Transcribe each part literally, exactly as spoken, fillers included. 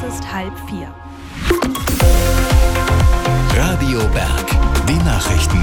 ist halb vier. Radio Berg, die Nachrichten.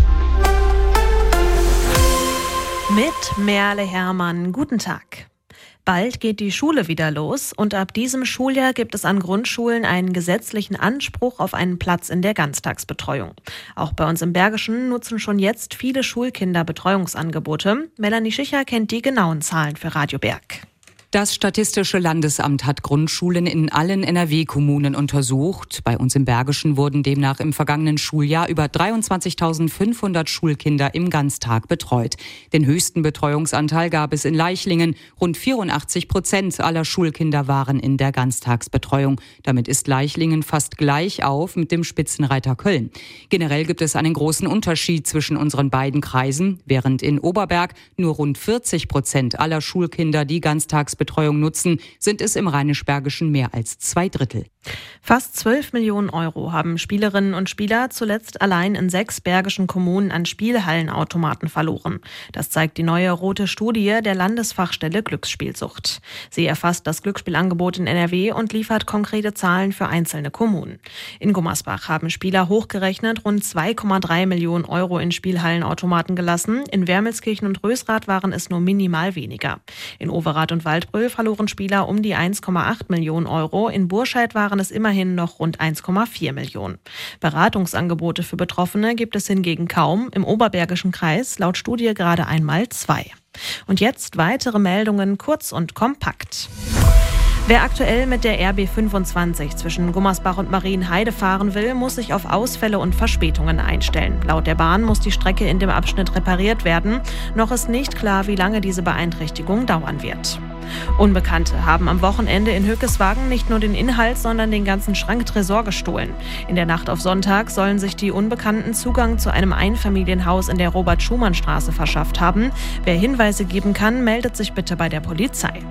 Mit Merle Hermann, guten Tag. Bald geht die Schule wieder los und ab diesem Schuljahr gibt es an Grundschulen einen gesetzlichen Anspruch auf einen Platz in der Ganztagsbetreuung. Auch bei uns im Bergischen nutzen schon jetzt viele Schulkinder Betreuungsangebote. Melanie Schicher kennt die genauen Zahlen für Radio Berg. Das Statistische Landesamt hat Grundschulen in allen N R W-Kommunen untersucht. Bei uns im Bergischen wurden demnach im vergangenen Schuljahr über dreiundzwanzigtausendfünfhundert Schulkinder im Ganztag betreut. Den höchsten Betreuungsanteil gab es in Leichlingen. Rund vierundachtzig Prozent aller Schulkinder waren in der Ganztagsbetreuung. Damit ist Leichlingen fast gleich auf mit dem Spitzenreiter Köln. Generell gibt es einen großen Unterschied zwischen unseren beiden Kreisen. Während in Oberberg nur rund vierzig Prozent aller Schulkinder die Ganztagsbetreuung nutzen, sind es im Rheinisch-Bergischen mehr als zwei Drittel. Fast zwölf Millionen Euro haben Spielerinnen und Spieler zuletzt allein in sechs bergischen Kommunen an Spielhallenautomaten verloren. Das zeigt die neue rote Studie der Landesfachstelle Glücksspielsucht. Sie erfasst das Glücksspielangebot in N R W und liefert konkrete Zahlen für einzelne Kommunen. In Gummersbach haben Spieler hochgerechnet rund zwei Komma drei Millionen Euro in Spielhallenautomaten gelassen. In Wermelskirchen und Rösrath waren es nur minimal weniger. In Overath und Waldbröl verloren Spieler um die eins Komma acht Millionen Euro. In Burscheid waren es immerhin noch rund eins Komma vier Millionen. Beratungsangebote für Betroffene gibt es hingegen kaum. Im Oberbergischen Kreis laut Studie gerade einmal zwei. Und jetzt weitere Meldungen kurz und kompakt. Wer aktuell mit der R B fünfundzwanzig zwischen Gummersbach und Marienheide fahren will, muss sich auf Ausfälle und Verspätungen einstellen. Laut der Bahn muss die Strecke in dem Abschnitt repariert werden. Noch ist nicht klar, wie lange diese Beeinträchtigung dauern wird. Unbekannte haben am Wochenende in Höckeswagen nicht nur den Inhalt, sondern den ganzen Schranktresor gestohlen. In der Nacht auf Sonntag sollen sich die Unbekannten Zugang zu einem Einfamilienhaus in der Robert-Schumann-Straße verschafft haben. Wer Hinweise geben kann, meldet sich bitte bei der Polizei.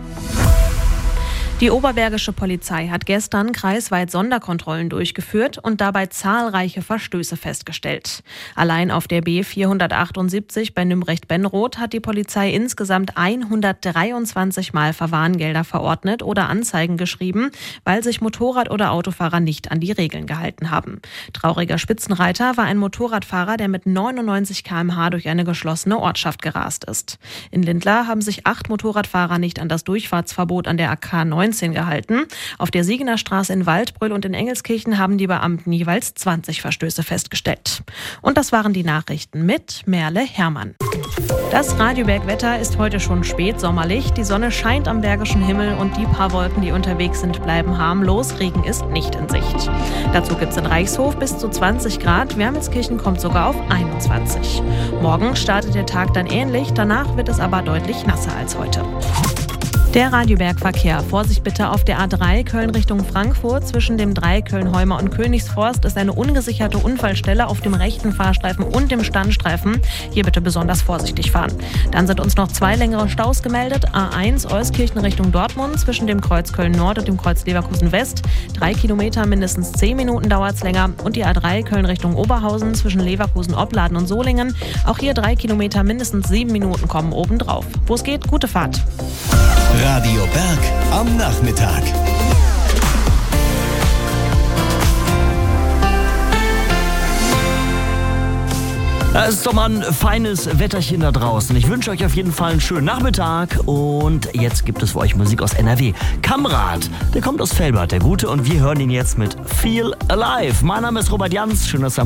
Die Oberbergische Polizei hat gestern kreisweit Sonderkontrollen durchgeführt und dabei zahlreiche Verstöße festgestellt. Allein auf der B vierhundertachtundsiebzig bei Nümbrecht-Benroth hat die Polizei insgesamt hundertdreiundzwanzig Mal Verwarngelder verordnet oder Anzeigen geschrieben, weil sich Motorrad- oder Autofahrer nicht an die Regeln gehalten haben. Trauriger Spitzenreiter war ein Motorradfahrer, der mit neunundneunzig Kilometer pro Stunde durch eine geschlossene Ortschaft gerast ist. In Lindlar haben sich acht Motorradfahrer nicht an das Durchfahrtsverbot an der A K neunzehn gehalten. Auf der Siegener Straße in Waldbröl und in Engelskirchen haben die Beamten jeweils zwanzig Verstöße festgestellt. Und das waren die Nachrichten mit Merle Hermann. Das Radio Berg Wetter ist heute schon spät sommerlich. Die Sonne scheint am bergischen Himmel und die paar Wolken, die unterwegs sind, bleiben harmlos. Regen ist nicht in Sicht. Dazu gibt es in Reichshof bis zu zwanzig Grad. Wermelskirchen kommt sogar auf einundzwanzig. Morgen startet der Tag dann ähnlich. Danach wird es aber deutlich nasser als heute. Der Radioberg-Verkehr. Vorsicht bitte auf der A drei Köln Richtung Frankfurt. Zwischen dem Dreieck Köln-Heumer und Königsforst ist eine ungesicherte Unfallstelle auf dem rechten Fahrstreifen und dem Standstreifen. Hier bitte besonders vorsichtig fahren. Dann sind uns noch zwei längere Staus gemeldet. A eins Euskirchen Richtung Dortmund zwischen dem Kreuz Köln-Nord und dem Kreuz Leverkusen-West. Drei Kilometer, mindestens zehn Minuten dauert es länger. Und die A drei Köln Richtung Oberhausen zwischen Leverkusen-Opladen und Solingen. Auch hier drei Kilometer, mindestens sieben Minuten kommen obendrauf. Wo es geht, gute Fahrt. Radio Berg am Nachmittag. Es ist doch mal ein feines Wetterchen da draußen. Ich wünsche euch auf jeden Fall einen schönen Nachmittag. Und jetzt gibt es für euch Musik aus N R W. Kamrat, der kommt aus Velbert, der Gute. Und wir hören ihn jetzt mit Feel Alive. Mein Name ist Robert Jans. Schön, dass ihr